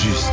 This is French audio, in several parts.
juste.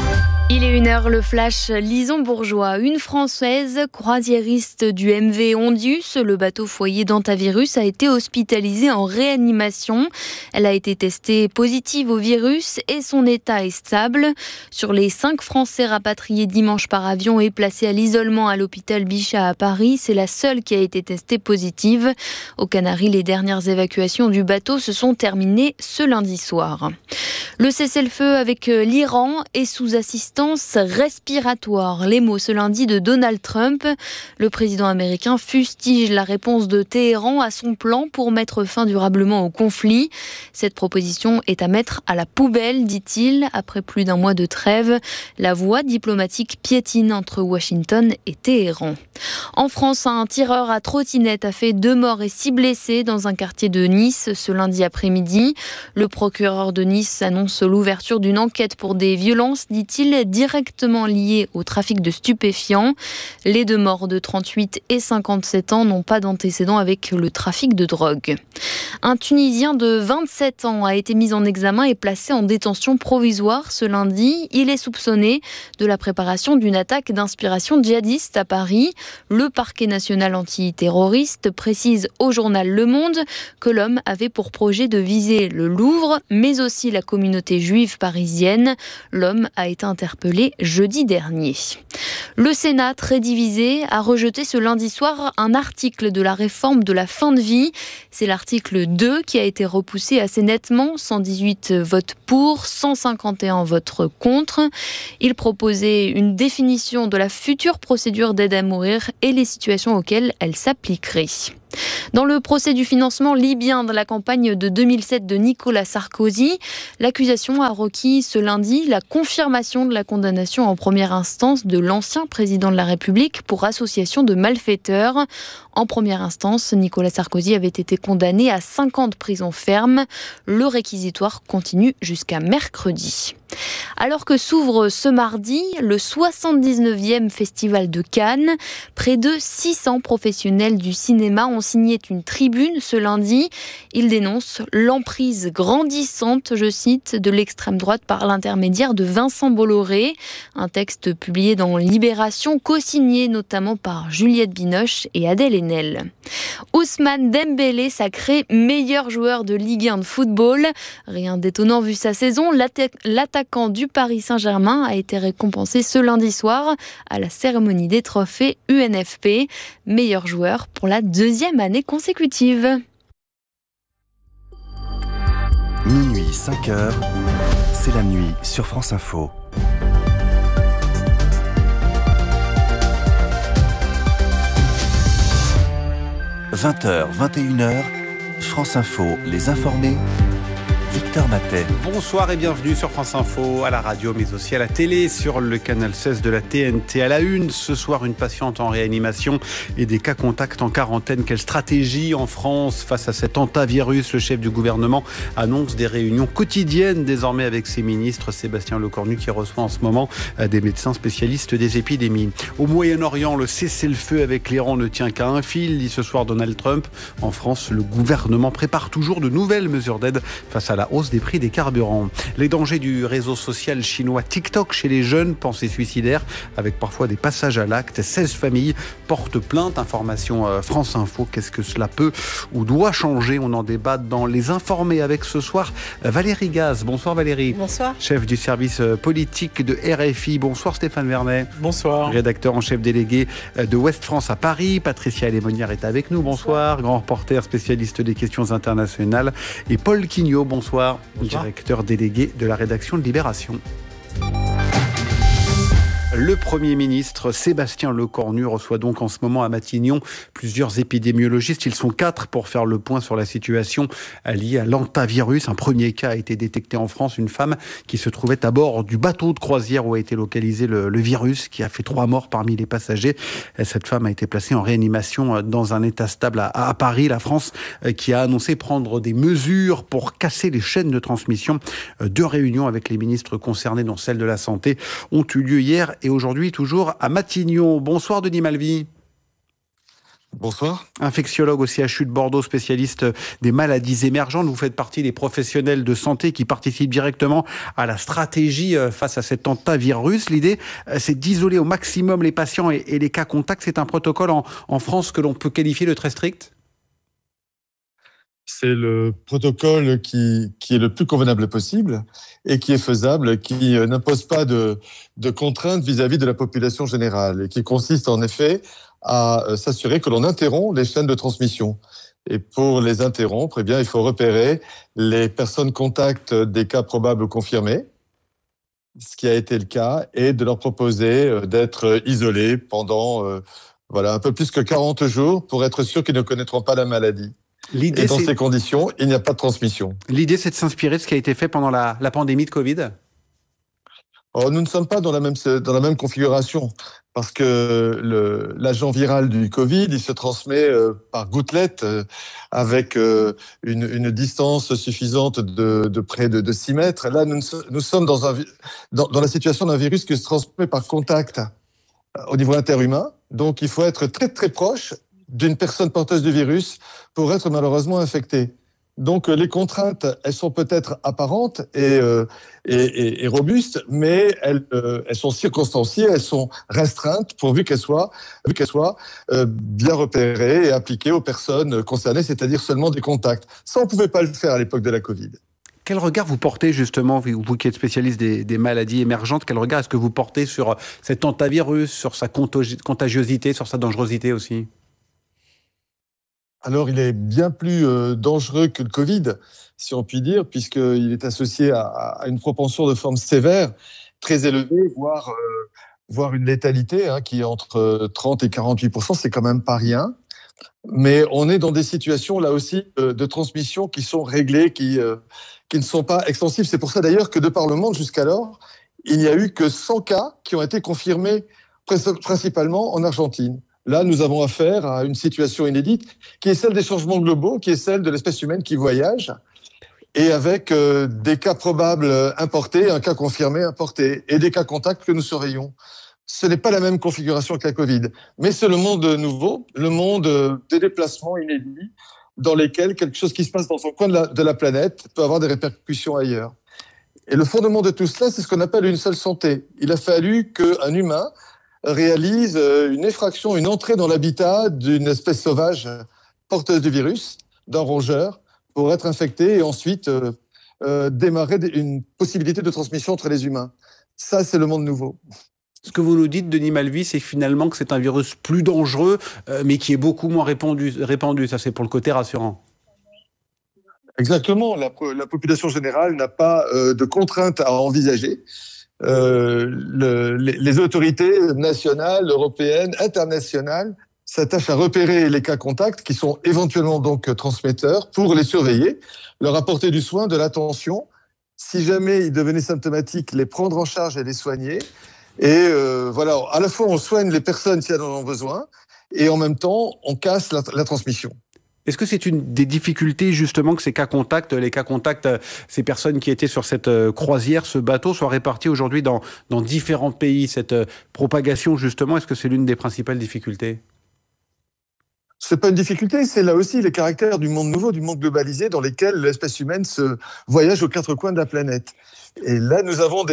Il est 1h, le flash Lison Bourgeois. Une Française croisiériste du MV Ondius, le bateau foyer d'Antavirus, a été hospitalisée en réanimation. Elle a été testée positive au virus et son état est stable. Sur les 5 Français rapatriés dimanche par avion et placés à l'isolement à l'hôpital Bichat à Paris, c'est la seule qui a été testée positive. Aux Canaries, les dernières évacuations du bateau se sont terminées ce lundi soir. Le cessez-le-feu avec l'Iran est sous assistance respiratoire. Les mots ce lundi de Donald Trump. Le président américain fustige la réponse de Téhéran à son plan pour mettre fin durablement au conflit. Cette proposition est à mettre à la poubelle, dit-il, après plus d'1 mois de trêve. La voie diplomatique piétine entre Washington et Téhéran. En France, un tireur à trottinette a fait 2 morts et 6 blessés dans un quartier de Nice ce lundi après-midi. Le procureur de Nice annonce l'ouverture d'une enquête pour des violences, dit-il, directement liées au trafic de stupéfiants. Les 2 morts de 38 et 57 ans n'ont pas d'antécédents avec le trafic de drogue. Un Tunisien de 27 ans a été mis en examen et placé en détention provisoire ce lundi. Il est soupçonné de la préparation d'une attaque d'inspiration djihadiste à Paris. Le parquet national antiterroriste précise au journal Le Monde que l'homme avait pour projet de viser le Louvre, mais aussi la communauté juive parisienne. L'homme a été interpellé jeudi dernier. Le Sénat, très divisé, a rejeté ce lundi soir un article de la réforme de la fin de vie. C'est l'article 2 qui a été repoussé assez nettement, 118 votes pour, 151 votes contre. Il proposait une définition de la future procédure d'aide à mourir et les situations auxquelles elle s'appliquerait. Dans le procès du financement libyen de la campagne de 2007 de Nicolas Sarkozy, l'accusation a requis ce lundi la confirmation de la condamnation en première instance de l'ancien président de la République pour association de malfaiteurs. En première instance, Nicolas Sarkozy avait été condamné à 5 ans de prison ferme. Le réquisitoire continue jusqu'à mercredi. Alors que s'ouvre ce mardi le 79e Festival de Cannes, près de 600 professionnels du cinéma ont signé une tribune ce lundi. Ils dénoncent l'emprise grandissante, je cite, de l'extrême droite par l'intermédiaire de Vincent Bolloré. Un texte publié dans Libération, co-signé notamment par Juliette Binoche et Adèle Haenel. Ousmane Dembélé sacré meilleur joueur de Ligue 1 de football. Rien d'étonnant vu sa saison. L'attaquant du Paris Saint-Germain a été récompensé ce lundi soir à la cérémonie des trophées UNFP. Meilleur joueur pour la 2e année consécutive. Minuit 5h, c'est la nuit sur France Info. 20h, 21h, France Info, les informés. Victor Matet. Bonsoir et bienvenue sur France Info, à la radio mais aussi à la télé, sur le canal 16 de la TNT. À la une, ce soir, une patiente en réanimation et des cas contacts en quarantaine. Quelle stratégie en France face à cet hantavirus? Le chef du gouvernement annonce des réunions quotidiennes désormais avec ses ministres. Sébastien Lecornu qui reçoit en ce moment des médecins spécialistes des épidémies. Au Moyen-Orient, le cessez-le-feu avec l'Iran ne tient qu'à un fil, dit ce soir Donald Trump. En France, le gouvernement prépare toujours de nouvelles mesures d'aide face à la hausse des prix des carburants. Les dangers du réseau social chinois TikTok chez les jeunes, pensées suicidaires, avec parfois des passages à l'acte. 16 familles portent plainte. Information France Info. Qu'est-ce que cela peut ou doit changer? On en débat dans Les Informés avec ce soir Valérie Gaz. Bonsoir Valérie. Bonsoir. Chef du service politique de RFI. Bonsoir Stéphane Vernet. Bonsoir. Rédacteur en chef délégué de Ouest France à Paris. Patricia Lémonière est avec nous. Bonsoir. Grand reporter spécialiste des questions internationales. Et Paul Quignot. Bonsoir. Directeur délégué de la rédaction de Libération. Le Premier ministre Sébastien Lecornu reçoit donc en ce moment à Matignon plusieurs épidémiologistes. Ils sont 4 pour faire le point sur la situation liée à l'hantavirus. Un premier cas a été détecté en France, une femme qui se trouvait à bord du bateau de croisière où a été localisé le virus, qui a fait 3 morts parmi les passagers. Cette femme a été placée en réanimation dans un état stable à Paris. La France qui a annoncé prendre des mesures pour casser les chaînes de transmission. 2 réunions avec les ministres concernés, dont celle de la Santé, ont eu lieu hier et aujourd'hui toujours à Matignon. Bonsoir Denis Malvy. Bonsoir. Infectiologue au CHU de Bordeaux, spécialiste des maladies émergentes. Vous faites partie des professionnels de santé qui participent directement à la stratégie face à cet hantavirus. L'idée, c'est d'isoler au maximum les patients et les cas contacts. C'est un protocole en France que l'on peut qualifier de très strict. C'est le protocole qui est le plus convenable possible et qui est faisable, qui n'impose pas de contraintes vis-à-vis de la population générale et qui consiste en effet à s'assurer que l'on interrompt les chaînes de transmission. Et pour les interrompre, eh bien, il faut repérer les personnes contacts des cas probables ou confirmés, ce qui a été le cas, et de leur proposer d'être isolés pendant un peu plus que 40 jours pour être sûr qu'ils ne connaîtront pas la maladie. Et dans ces conditions, il n'y a pas de transmission. L'idée, c'est de s'inspirer de ce qui a été fait pendant la pandémie de Covid. Nous ne sommes pas dans la même configuration parce que l'agent viral du Covid, il se transmet par gouttelettes avec une distance suffisante de près de 6 mètres. Là, nous sommes dans la situation d'un virus qui se transmet par contact au niveau interhumain. Donc, il faut être très, très proche d'une personne porteuse du virus pour être malheureusement infecté. Donc, les contraintes, elles sont peut-être apparentes et robustes, mais elles sont circonstanciées, elles sont restreintes pourvu qu'elles soient bien repérées et appliquées aux personnes concernées, c'est-à-dire seulement des contacts. Ça, on ne pouvait pas le faire à l'époque de la Covid. Quel regard vous portez justement, vous qui êtes spécialiste des maladies émergentes, quel regard est-ce que vous portez sur cet hantavirus, sur sa contagiosité, sur sa dangerosité aussi ? Alors, il est bien plus dangereux que le Covid, si on peut dire, puisqu'il est associé à une propension de forme sévère, très élevée, voire une létalité qui est entre 30 et 48%, c'est quand même pas rien. Mais on est dans des situations, là aussi, de transmission qui sont réglées, qui ne sont pas extensives. C'est pour ça, d'ailleurs, que de par le monde, jusqu'alors, il n'y a eu que 100 cas qui ont été confirmés, principalement en Argentine. Là, nous avons affaire à une situation inédite qui est celle des changements globaux, qui est celle de l'espèce humaine qui voyage, et avec des cas probables importés, un cas confirmé importé, et des cas contacts que nous surveillons. Ce n'est pas la même configuration que la Covid, mais c'est le monde nouveau, le monde des déplacements inédits, dans lesquels quelque chose qui se passe dans un coin de la planète peut avoir des répercussions ailleurs. Et le fondement de tout cela, c'est ce qu'on appelle une seule santé. Il a fallu qu'un humain réalise une effraction, une entrée dans l'habitat d'une espèce sauvage porteuse du virus, d'un rongeur, pour être infecté et ensuite démarrer une possibilité de transmission entre les humains. Ça, c'est le monde nouveau. Ce que vous nous dites, Denis Malvy, c'est finalement que c'est un virus plus dangereux, mais qui est beaucoup moins répandu. Ça, c'est pour le côté rassurant. Exactement. La population générale n'a pas de contraintes à envisager. Les autorités nationales, européennes, internationales s'attachent à repérer les cas contacts qui sont éventuellement donc transmetteurs pour les surveiller, leur apporter du soin, de l'attention. Si jamais ils devenaient symptomatiques, les prendre en charge et les soigner. Et à la fois on soigne les personnes si elles en ont besoin et en même temps on casse la transmission. Est-ce que c'est une des difficultés justement que les cas contacts, ces personnes qui étaient sur cette croisière, ce bateau, soient réparties aujourd'hui dans différents pays, cette propagation justement, est-ce que c'est l'une des principales difficultés ? C'est pas une difficulté, c'est là aussi les caractères du monde nouveau, du monde globalisé dans lesquels l'espèce humaine se voyage aux quatre coins de la planète. Et là, nous avons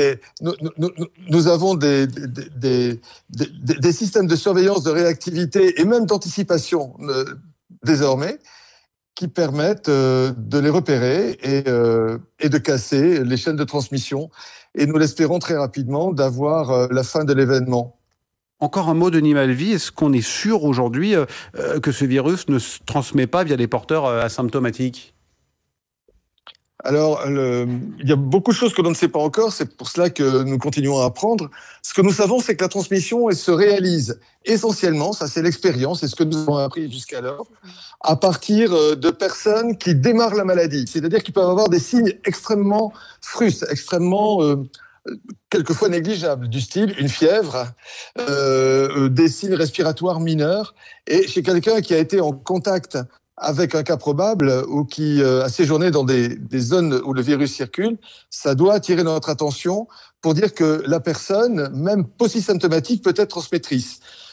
des systèmes de surveillance, de réactivité et même d'anticipation désormais qui permettent de les repérer et de casser les chaînes de transmission. Et nous l'espérons très rapidement d'avoir la fin de l'événement. Encore un mot, Denis Malvy, est-ce qu'on est sûr aujourd'hui que ce virus ne se transmet pas via les porteurs asymptomatiques ? Alors, il y a beaucoup de choses que l'on ne sait pas encore, c'est pour cela que nous continuons à apprendre. Ce que nous savons, c'est que la transmission, elle se réalise essentiellement, ça c'est l'expérience, c'est ce que nous avons appris jusqu'alors, à partir de personnes qui démarrent la maladie, c'est-à-dire qui peuvent avoir des signes extrêmement frustes, extrêmement quelquefois négligeables, du style une fièvre, des signes respiratoires mineurs, et chez quelqu'un qui a été en contact avec un cas probable ou qui a séjourné dans des zones où le virus circule, ça doit attirer notre attention pour dire que la personne, même post-symptomatique, peut être transmettrice.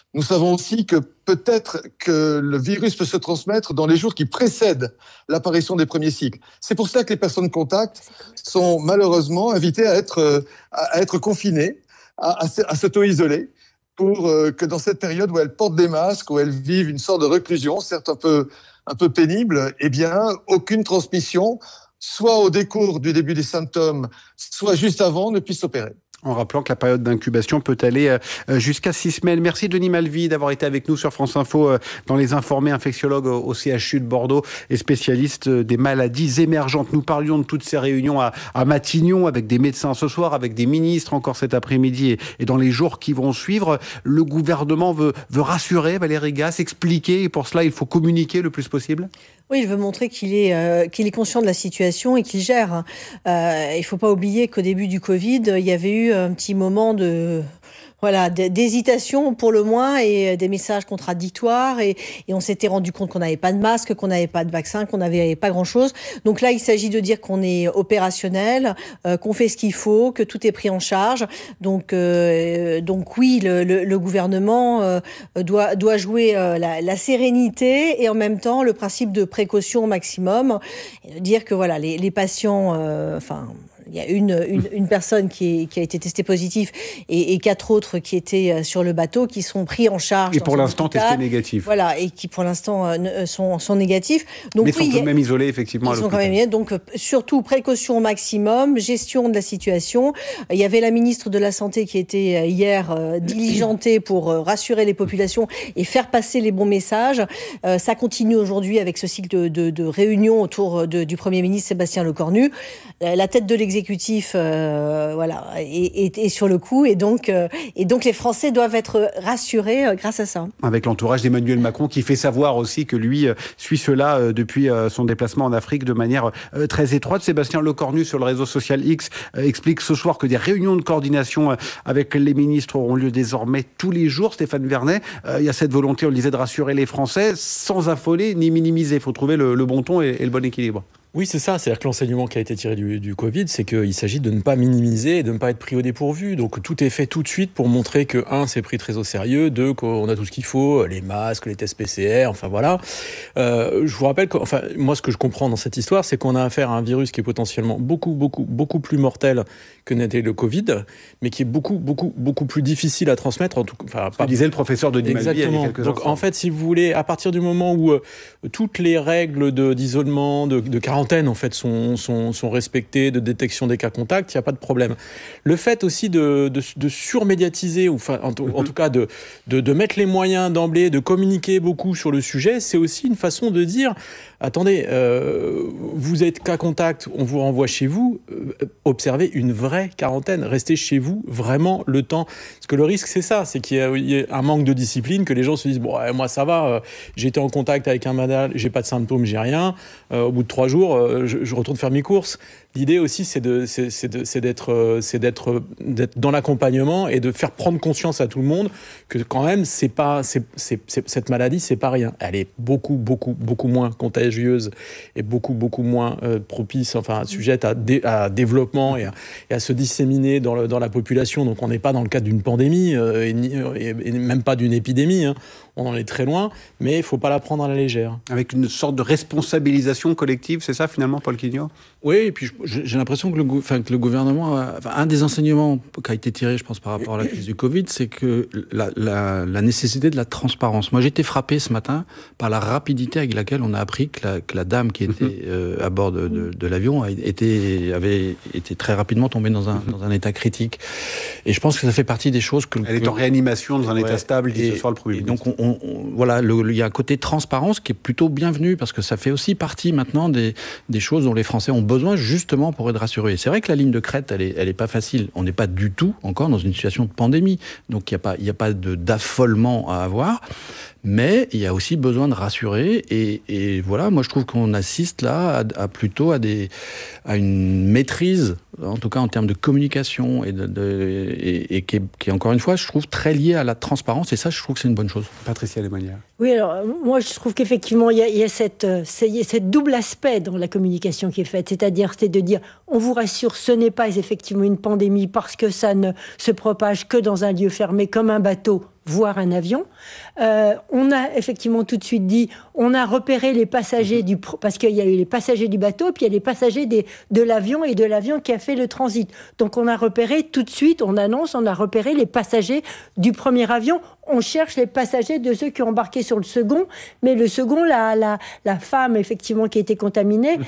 Nous savons aussi que peut-être que le virus peut se transmettre dans les jours qui précèdent l'apparition des premiers cycles. C'est pour ça que les personnes contact sont malheureusement invitées à être confinées, à s'auto-isoler, pour que dans cette période où elles portent des masques, où elles vivent une sorte de reclusion, certes un peu pénible, eh bien, aucune transmission, soit au décours du début des symptômes, soit juste avant, ne puisse s'opérer. En rappelant que la période d'incubation peut aller jusqu'à 6 semaines. Merci Denis Malvy d'avoir été avec nous sur France Info dans Les Informés, infectiologue au CHU de Bordeaux et spécialiste des maladies émergentes. Nous parlions de toutes ces réunions à Matignon avec des médecins ce soir, avec des ministres encore cet après-midi et dans les jours qui vont suivre. Le gouvernement veut rassurer Valérie Gasse, expliquer, et pour cela il faut communiquer le plus possible. Oui, il veut montrer qu'il est conscient de la situation et qu'il gère. Il faut pas oublier qu'au début du Covid, il y avait eu un petit moment d'hésitation pour le moins et des messages contradictoires et on s'était rendu compte qu'on n'avait pas de masque, qu'on n'avait pas de vaccin, qu'on n'avait pas grand-chose. Donc là, il s'agit de dire qu'on est opérationnel, qu'on fait ce qu'il faut, que tout est pris en charge. Donc oui, le gouvernement doit jouer la sérénité et en même temps le principe de précaution au maximum, et dire que voilà, les patients, il y a une personne qui a été testée positive et 4 autres qui étaient sur le bateau qui sont pris en charge. Et pour l'instant testés négatifs. Voilà, et qui pour l'instant sont négatifs. Donc, mais sont tout de même isolés effectivement. Ils sont quand même isolés. Donc surtout précaution au maximum, gestion de la situation. Il y avait la ministre de la Santé qui était hier diligentée pour rassurer les populations et faire passer les bons messages. Ça continue aujourd'hui avec ce cycle de réunions autour du Premier ministre Sébastien Lecornu. La tête de l'exécutif est sur le coup et donc les Français doivent être rassurés grâce à ça. Avec l'entourage d'Emmanuel Macron qui fait savoir aussi que lui suit cela depuis son déplacement en Afrique de manière très étroite. Sébastien Lecornu sur le réseau social X explique ce soir que des réunions de coordination avec les ministres auront lieu désormais tous les jours. Stéphane Vernet, il y a cette volonté, on le disait, de rassurer les Français sans affoler ni minimiser. Il faut trouver le bon ton et le bon équilibre. Oui, c'est ça. C'est-à-dire que l'enseignement qui a été tiré du Covid, c'est qu'il s'agit de ne pas minimiser et de ne pas être pris au dépourvu. Donc tout est fait tout de suite pour montrer que, 1, c'est pris très au sérieux, 2, qu'on a tout ce qu'il faut, les masques, les tests PCR, enfin voilà. Je vous rappelle que, moi, ce que je comprends dans cette histoire, c'est qu'on a affaire à un virus qui est potentiellement beaucoup plus mortel que n'était le Covid, mais qui est beaucoup plus difficile à transmettre. En tout cas, ce que disait le professeur Denis Malvy il y a quelques instants. Donc en fait, si vous voulez, à partir du moment où toutes les règles d'isolement, de quarantaine, en fait, sont respectées, de détection des cas contacts, il n'y a pas de problème. Le fait aussi de surmédiatiser, ou en tout cas de mettre les moyens d'emblée, de communiquer beaucoup sur le sujet, c'est aussi une façon de dire, attendez, vous êtes cas contact, on vous renvoie chez vous, observez une vraie quarantaine, restez chez vous vraiment le temps. Parce que le risque, c'est ça, c'est qu'il y ait un manque de discipline, que les gens se disent, bon, moi ça va, j'ai été en contact avec un malade, j'ai pas de symptômes, j'ai rien, au bout de 3 jours, je retourne faire mes courses. L'idée aussi, c'est d'être dans l'accompagnement et de faire prendre conscience à tout le monde que quand même, cette maladie, c'est pas rien. Elle est beaucoup moins contagieuse et beaucoup moins propice, sujette à développement et à se disséminer dans la population. Donc on n'est pas dans le cadre d'une pandémie et même pas d'une épidémie. On en est très loin, mais il ne faut pas la prendre à la légère. Avec une sorte de responsabilisation collective, c'est ça finalement, Paul Quignot ? Oui, et puis j'ai l'impression que le gouvernement, un des enseignements qui a été tiré, je pense, par rapport à la crise du Covid, c'est que la nécessité de la transparence. Moi, j'ai été frappé ce matin par la rapidité avec laquelle on a appris que la dame qui était à bord de l'avion avait été très rapidement tombée dans un état critique. Et je pense que ça fait partie des choses que... Elle est en réanimation dans un état stable, dit ce soir le Premier ministre. Donc il y a un côté transparence qui est plutôt bienvenu parce que ça fait aussi partie maintenant des choses dont les Français ont besoin justement pour être rassurés. Et c'est vrai que la ligne de crête, elle est pas facile. On n'est pas du tout encore dans une situation de pandémie. Donc il n'y a pas d'affolement à avoir. Mais il y a aussi besoin de rassurer et voilà, moi je trouve qu'on assiste là plutôt à une maîtrise, en tout cas en termes de communication et qui est encore une fois, je trouve, très liée à la transparence et ça, je trouve que c'est une bonne chose. Patricia Lemonnier. Oui, alors moi je trouve qu'effectivement il y a cette double aspect dans la communication qui est faite, c'est de dire on vous rassure, ce n'est pas effectivement une pandémie parce que ça ne se propage que dans un lieu fermé comme un bateau, voire un avion. On a effectivement tout de suite dit, on a repéré les passagers parce qu'il y a eu les passagers du bateau, puis il y a les passagers de l'avion et de l'avion qui a fait le transit. Donc on a repéré tout de suite, on a repéré les passagers du premier avion. On cherche les passagers de ceux qui ont embarqué sur le second, mais le second, la femme effectivement qui a été contaminée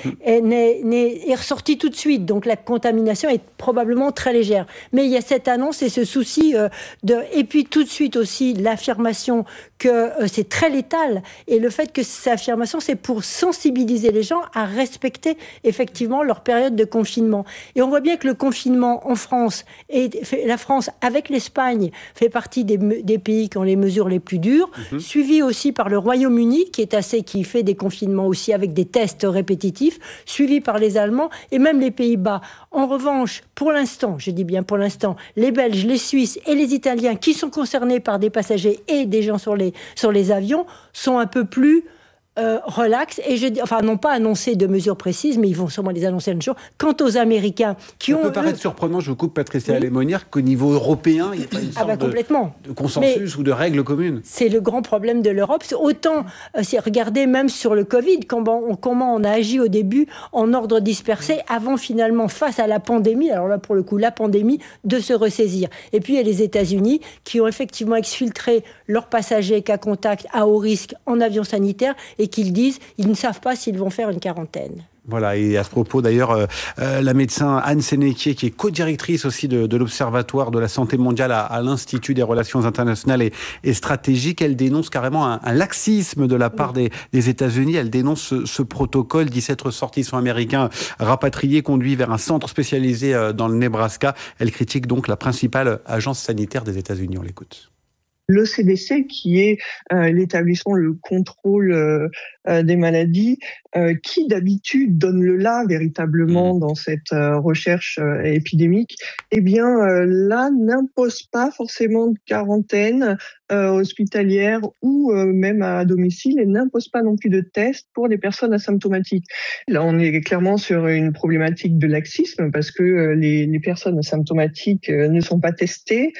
est ressortie tout de suite. Donc la contamination est probablement très légère. Mais il y a cette annonce et ce souci et puis tout de suite aussi l'affirmation que c'est très létal, et le fait que cette affirmation, c'est pour sensibiliser les gens à respecter effectivement leur période de confinement. Et on voit bien que le confinement en France, la France avec l'Espagne fait partie des pays qui ont les mesures les plus dures, suivi aussi par le Royaume-Uni qui fait des confinements aussi avec des tests répétitifs, suivi par les Allemands et même les Pays-Bas. En revanche, pour l'instant, je dis bien pour l'instant, les Belges, les Suisses et les Italiens qui sont concernés par des passagers et des gens sur les avions sont un peu plus relax, et n'ont pas annoncé de mesures précises, mais ils vont sûrement les annoncer un jour. Quant aux Américains qui ont... Ça peut paraître surprenant, je vous coupe Patricia Lémonière, qu'au niveau européen, il n'y ait pas une sorte de consensus ou de règles communes. C'est le grand problème de l'Europe. Autant, regardez même sur le Covid, comment on a agi au début en ordre dispersé, avant finalement, face à la pandémie, alors là pour le coup, la pandémie, de se ressaisir. Et puis il y a les États-Unis qui ont effectivement exfiltré leurs passagers cas contact à haut risque en avion sanitaire, et qu'ils disent, ils ne savent pas s'ils vont faire une quarantaine. Voilà, et à ce propos d'ailleurs, la médecin Anne Sénéquier, qui est co-directrice aussi de l'Observatoire de la santé mondiale à l'Institut des relations internationales et stratégiques, elle dénonce carrément un laxisme de la part des États-Unis. Elle dénonce ce protocole. 17 ressortissants américains rapatriés conduits vers un centre spécialisé dans le Nebraska. Elle critique donc la principale agence sanitaire des États-Unis. On l'écoute. Le CDC, qui est l'établissement, le contrôle des maladies, qui d'habitude donne le là véritablement dans cette recherche épidémique, eh bien là n'impose pas forcément de quarantaine hospitalière ou même à domicile, et n'impose pas non plus de tests pour les personnes asymptomatiques. Là, on est clairement sur une problématique de laxisme, parce que les personnes asymptomatiques ne sont pas testées,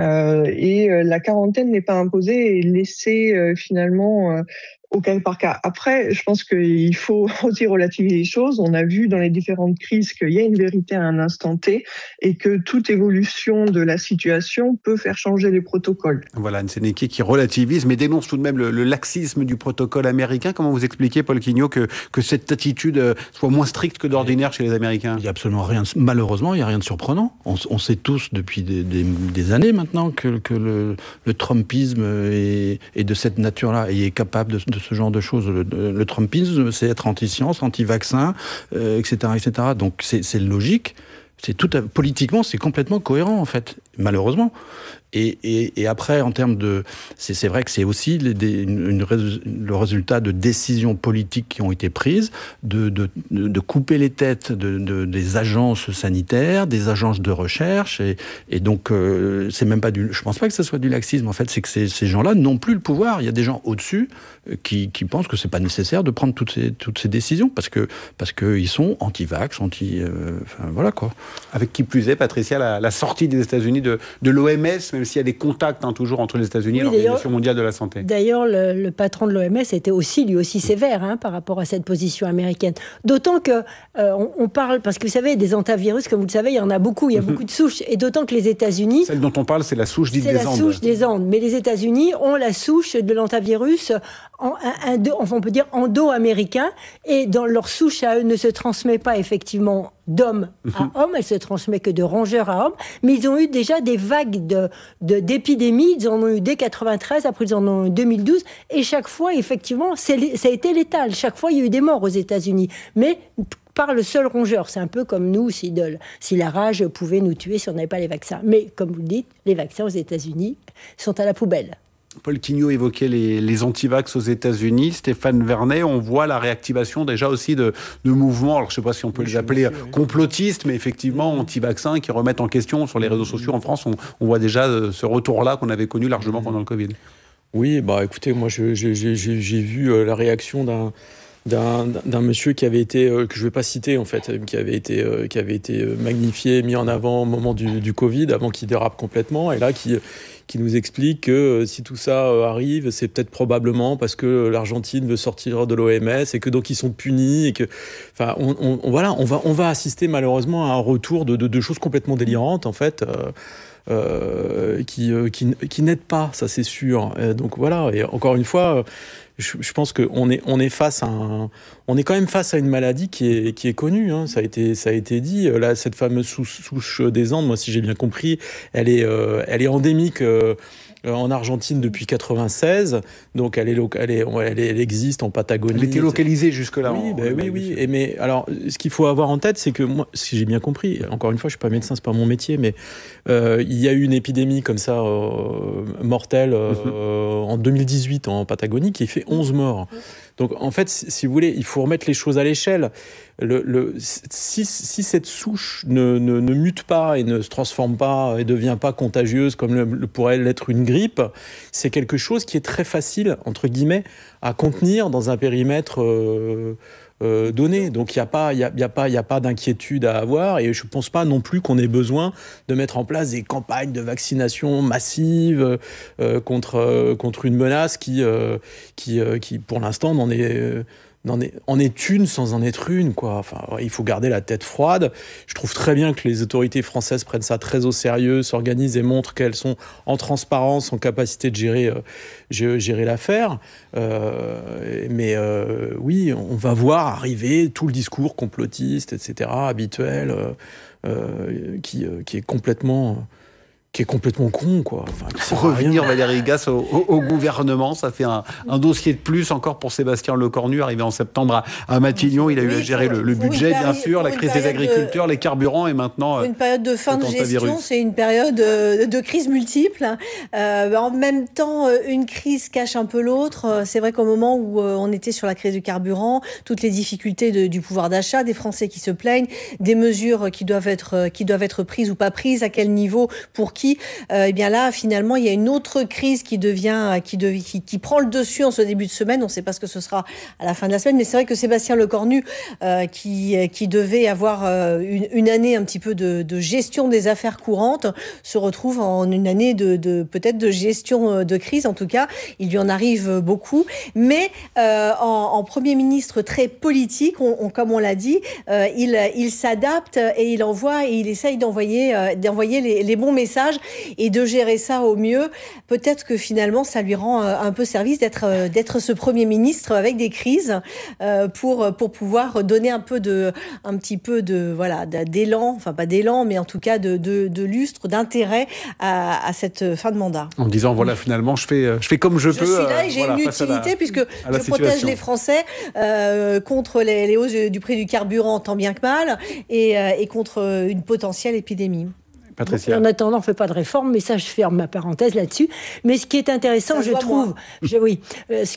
et la quarantaine n'est pas imposée et laissée finalement au cas par cas. Après, je pense qu'il faut aussi relativiser les choses. On a vu dans les différentes crises qu'il y a une vérité à un instant T, et que toute évolution de la situation peut faire changer les protocoles. Voilà, Anne Sénéquier qui relativise, mais dénonce tout de même le laxisme du protocole américain. Comment vous expliquez, Paul Quignot, que cette attitude soit moins stricte que d'ordinaire chez les Américains ? Il n'y a absolument rien, malheureusement, il n'y a rien de surprenant. On sait tous depuis des années maintenant que le Trumpisme est de cette nature-là et est capable de ce genre de choses. Le Trumpisme, c'est être anti-science, anti-vaccin, etc., etc. Donc c'est logique. Politiquement, c'est complètement cohérent, en fait, malheureusement. Et après, en termes de... C'est vrai que c'est aussi le résultat de décisions politiques qui ont été prises, de couper les têtes des agences sanitaires, des agences de recherche, et donc c'est même pas je pense pas que ce soit du laxisme, en fait, c'est que ces gens-là n'ont plus le pouvoir. Il y a des gens au-dessus qui pensent que c'est pas nécessaire de prendre toutes ces décisions, parce que ils sont anti-vax, enfin voilà quoi. Avec qui plus est, Patricia, la sortie des États-Unis de l'OMS, même s'il y a des contacts toujours entre les États-Unis et l'Organisation mondiale de la santé. D'ailleurs, le patron de l'OMS était lui aussi sévère par rapport à cette position américaine. D'autant que on parle, parce que vous savez, des hantavirus, comme vous le savez, il y en a beaucoup, il y a beaucoup de souches, et d'autant que les États-Unis... Celle dont on parle, c'est la souche dite des Andes. C'est la souche des Andes, mais les États-Unis ont la souche de l'hantavirus, on peut dire endo-américain, et dans leur souche à eux ne se transmet pas effectivement d'homme à homme, elle se transmet que de rongeur à homme, mais ils ont eu déjà des vagues d'épidémies, ils en ont eu dès 93, après ils en ont eu 2012, et chaque fois, effectivement, ça a été létal. Chaque fois, il y a eu des morts aux États-Unis, mais par le seul rongeur. C'est un peu comme nous, si la rage pouvait nous tuer si on n'avait pas les vaccins. Mais, comme vous le dites, les vaccins aux États-Unis sont à la poubelle. Paul Quignot évoquait les anti-vax aux États-Unis. Stéphane Vernet, on voit la réactivation déjà aussi de mouvements, alors je ne sais pas si on peut les appeler complotistes, mais effectivement anti-vaccins qui remettent en question sur les réseaux sociaux en France. On voit déjà ce retour-là qu'on avait connu largement pendant le Covid. Oui, écoutez, moi j'ai vu la réaction d'un monsieur qui avait été, que je ne vais pas citer en fait, qui avait été magnifié, mis en avant au moment du Covid, avant qu'il dérape complètement, et là qui nous explique que si tout ça arrive, c'est peut-être probablement parce que l'Argentine veut sortir de l'OMS et que donc ils sont punis et que, enfin, on va assister malheureusement à un retour de choses complètement délirantes en fait. Qui n'aident pas, ça c'est sûr. Donc voilà, et encore une fois, je pense qu'on est on est quand même face à une maladie qui est connue. Hein. Ça a été dit. Là, cette fameuse souche des Andes, moi, si j'ai bien compris, elle est endémique. En Argentine depuis 96, donc elle existe en Patagonie. Elle était localisée jusque-là. Oui. Mais alors, ce qu'il faut avoir en tête, c'est que moi, si j'ai bien compris, encore une fois, je suis pas médecin, c'est pas mon métier, mais il y a eu une épidémie comme ça mortelle en 2018 en Patagonie qui a fait 11 morts. Donc en fait, si vous voulez, il faut remettre les choses à l'échelle. Si cette souche ne mute pas et ne se transforme pas et devient pas contagieuse comme pourrait l'être une grippe, c'est quelque chose qui est très facile, entre guillemets, à contenir dans un périmètre donné. Donc il n'y a pas d'inquiétude à avoir, et je ne pense pas non plus qu'on ait besoin de mettre en place des campagnes de vaccination massive contre une menace qui pour l'instant n'en est une sans en être une, quoi. Enfin, il faut garder la tête froide. Je trouve très bien que les autorités françaises prennent ça très au sérieux, s'organisent et montrent qu'elles sont en transparence, en capacité de gérer l'affaire. Mais oui, on va voir arriver tout le discours complotiste, etc., habituel, qui est complètement con, quoi. Enfin, pour revenir, Valérie Gasse, au gouvernement, ça fait un dossier de plus encore pour Sébastien Lecornu, arrivé en septembre à Matignon. Il a eu à gérer le budget, bien sûr, la crise des agriculteurs, les carburants, et maintenant... Une période de fin de gestion, c'est une période de crise multiple. En même temps, une crise cache un peu l'autre. C'est vrai qu'au moment où on était sur la crise du carburant, toutes les difficultés du pouvoir d'achat, des Français qui se plaignent, des mesures qui doivent être prises ou pas prises, à quel niveau, pour qui, eh bien là, finalement, il y a une autre crise qui prend le dessus en ce début de semaine. On ne sait pas ce que ce sera à la fin de la semaine, mais c'est vrai que Sébastien Lecornu, qui devait avoir une année un petit peu de gestion des affaires courantes, se retrouve en une année peut-être de gestion de crise. En tout cas, il lui en arrive beaucoup. Mais en Premier ministre très politique, comme on l'a dit, il s'adapte et il essaye d'envoyer les bons messages et de gérer ça au mieux. Peut-être que finalement, ça lui rend un peu service d'être ce Premier ministre avec des crises pour pouvoir donner un petit peu d'élan, enfin pas d'élan, mais en tout cas de lustre, d'intérêt à cette fin de mandat. En disant, voilà, finalement, je fais comme je peux. Je suis là et j'ai une utilité puisque je protège les Français contre les hausses du prix du carburant tant bien que mal et contre une potentielle épidémie. Patricia. En attendant, on ne fait pas de réforme, mais ça, je ferme ma parenthèse là-dessus. Mais ce qui est intéressant, je trouve, ce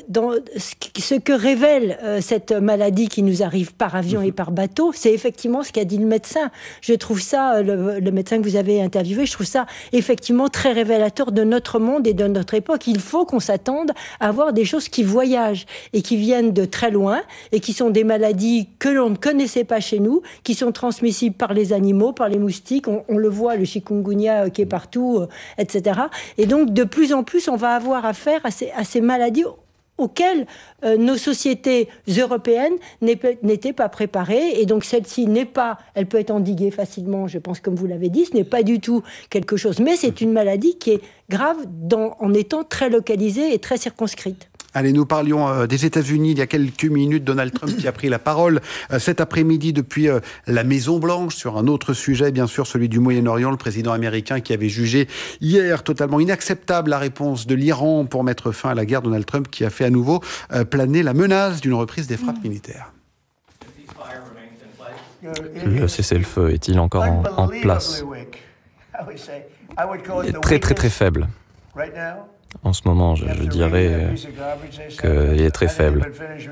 que révèle cette maladie qui nous arrive par avion et par bateau, c'est effectivement ce qu'a dit le médecin. Je trouve ça, le médecin que vous avez interviewé, je trouve ça effectivement très révélateur de notre monde et de notre époque. Il faut qu'on s'attende à voir des choses qui voyagent et qui viennent de très loin et qui sont des maladies que l'on ne connaissait pas chez nous, qui sont transmissibles par les animaux, par les moustiques. On le voit, le chikungunya qui est partout, etc. Et donc, de plus en plus, on va avoir affaire à ces maladies auxquelles nos sociétés européennes n'étaient pas préparées. Et donc, celle-ci elle peut être endiguée facilement, je pense, comme vous l'avez dit, ce n'est pas du tout quelque chose. Mais c'est une maladie qui est grave en étant très localisée et très circonscrite. Allez, nous parlions des États-Unis il y a quelques minutes. Donald Trump qui a pris la parole cet après-midi depuis la Maison-Blanche sur un autre sujet, bien sûr, celui du Moyen-Orient. Le président américain qui avait jugé hier totalement inacceptable la réponse de l'Iran pour mettre fin à la guerre. Donald Trump qui a fait à nouveau planer la menace d'une reprise des frappes militaires. Le cessez-le-feu est-il encore en place ? Il est très très très faible. En ce moment, je dirais qu'il est très faible.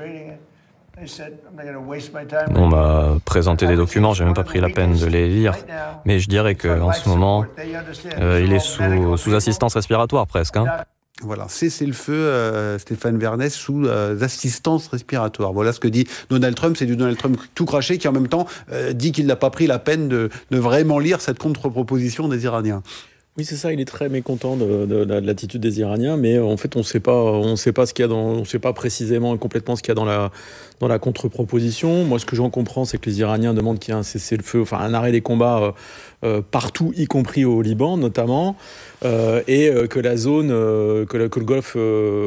On m'a présenté des documents, j'ai même pas pris la peine de les lire, mais je dirais qu'en ce moment, il est sous assistance respiratoire presque. Voilà, cessez-le-feu, Stéphane Vernet, sous assistance respiratoire. Voilà ce que dit Donald Trump. C'est du Donald Trump tout craché qui, en même temps, dit qu'il n'a pas pris la peine de vraiment lire cette contre-proposition des Iraniens. Oui, c'est ça. Il est très mécontent de l'attitude des Iraniens, mais en fait, on sait pas ce qu'il y a on sait pas précisément et complètement ce qu'il y a dans la contre-proposition. Moi, ce que j'en comprends, c'est que les Iraniens demandent qu'il y ait un cessez-le-feu, enfin un arrêt des combats partout, y compris au Liban, notamment, et que la zone, que le golfe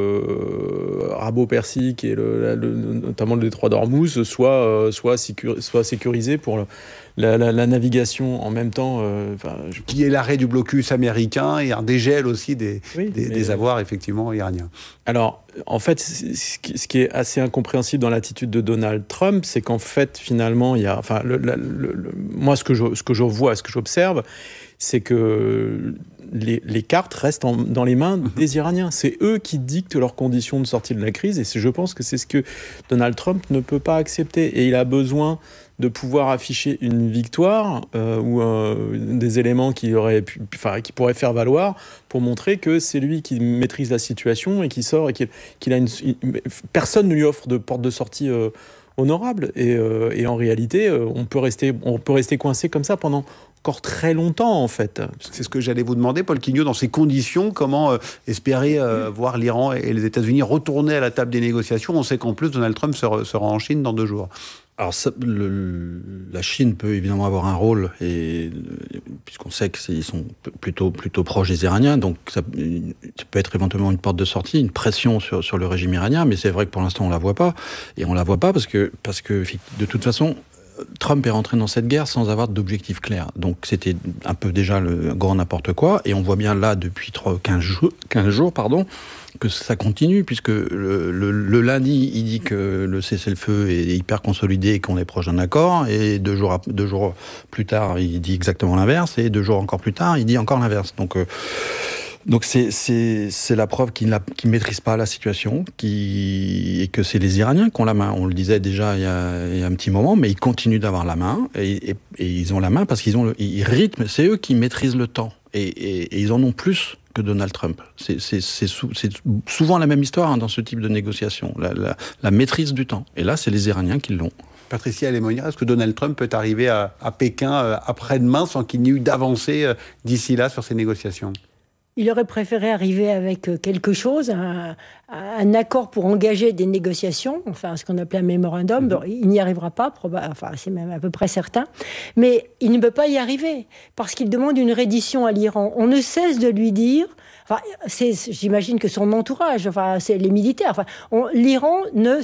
arabo-persique et notamment le détroit d'Ormuz soit sécurisé pour la navigation en même temps. Qui est l'arrêt du blocus américain et un dégel aussi des avoirs effectivement iraniens. Alors, en fait, ce qui est assez incompréhensible dans l'attitude de Donald Trump, c'est qu'en fait, finalement, il y a, moi, ce que je vois, ce que j'observe, c'est que les cartes restent dans les mains des Iraniens. C'est eux qui dictent leurs conditions de sortie de la crise, et je pense que c'est ce que Donald Trump ne peut pas accepter. Et il a besoin de pouvoir afficher une victoire ou des éléments qui pourraient faire valoir pour montrer que c'est lui qui maîtrise la situation et qui sort et qu'il a personne ne lui offre de porte de sortie honorable. Et en réalité, on peut rester coincé comme ça pendant encore très longtemps, en fait. C'est ce que j'allais vous demander, Paul Quignot, dans ces conditions, comment espérer voir l'Iran et les États-Unis retourner à la table des négociations? On sait qu'en plus, Donald Trump sera en Chine dans 2 jours. Alors, la Chine peut évidemment avoir un rôle, puisqu'on sait qu'ils sont plutôt proches des Iraniens, donc ça peut être éventuellement une porte de sortie, une pression sur le régime iranien, mais c'est vrai que pour l'instant on la voit pas, et on la voit pas parce que de toute façon Trump est rentré dans cette guerre sans avoir d'objectif clair. Donc c'était un peu déjà le grand n'importe quoi, et on voit bien là depuis 15 jours, que ça continue, puisque le lundi, il dit que le cessez-le-feu est hyper consolidé et qu'on est proche d'un accord, et 2 jours plus tard, il dit exactement l'inverse, et 2 jours encore plus tard, il dit encore l'inverse. Donc c'est la preuve qu'il ne maîtrise pas la situation, et que c'est les Iraniens qui ont la main. On le disait déjà il y a un petit moment, mais ils continuent d'avoir la main, et ils ont la main parce ils rythment, c'est eux qui maîtrisent le temps, et ils en ont plus que Donald Trump. C'est souvent la même histoire dans ce type de négociation, la maîtrise du temps. Et là, c'est les Iraniens qui l'ont. Patricia Lemonnier, est-ce que Donald Trump peut arriver à Pékin après-demain sans qu'il n'y ait eu d'avancée d'ici là sur ces négociations? Il aurait préféré arriver avec quelque chose, un accord pour engager des négociations, enfin ce qu'on appelait un mémorandum. Bon, il n'y arrivera pas, c'est même à peu près certain. Mais il ne peut pas y arriver, parce qu'il demande une reddition à l'Iran. On ne cesse de lui dire... j'imagine que son entourage, c'est les militaires. L'Iran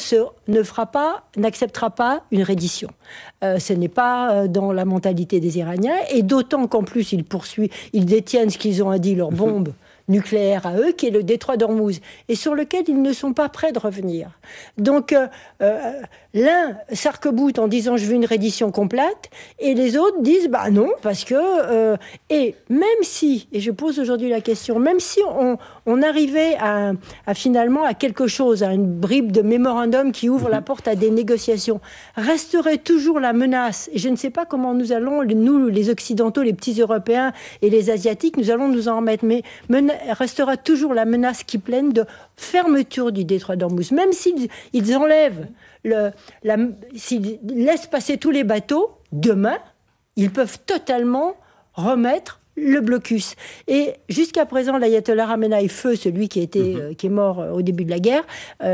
n'acceptera pas une reddition. Ce n'est pas dans la mentalité des Iraniens, et d'autant qu'en plus ils détiennent ce qu'ils ont dit, leur bombe nucléaire à eux, qui est le détroit d'Ormuz, et sur lequel ils ne sont pas prêts de revenir. Donc, l'un s'arc-boute en disant « je veux une reddition complète », et les autres disent « bah non, parce que... et même si, et je pose aujourd'hui la question, même si on arrivait à finalement à quelque chose, à une bribe de mémorandum qui ouvre la porte à des négociations, resterait toujours la menace, et je ne sais pas comment nous allons, nous les Occidentaux, les petits Européens et les Asiatiques, nous allons nous en remettre, mais restera toujours la menace qui plane de fermeture du détroit d'Ormuz. Même s'ils enlèvent, s'ils laissent passer tous les bateaux, demain, ils peuvent totalement remettre le blocus. Et jusqu'à présent, l'ayatollah Khamenei, celui qui est mort au début de la guerre,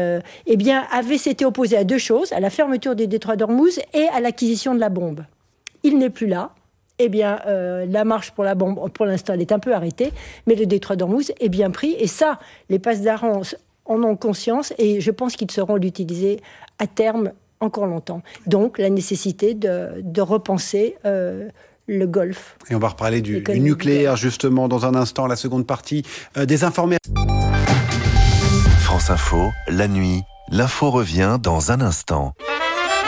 s'était opposé à 2 choses, à la fermeture du détroit d'Ormuz et à l'acquisition de la bombe. Il n'est plus là. La marche pour la bombe, pour l'instant, elle est un peu arrêtée, mais le détroit d'Ormuz est bien pris. Et ça, les Pasdaran en ont conscience, et je pense qu'ils sauront l'utiliser à terme encore longtemps. Donc, la nécessité de repenser le Golfe. Et on va reparler du nucléaire, justement, dans un instant, la seconde partie des informations. France Info, la nuit, l'info revient dans un instant.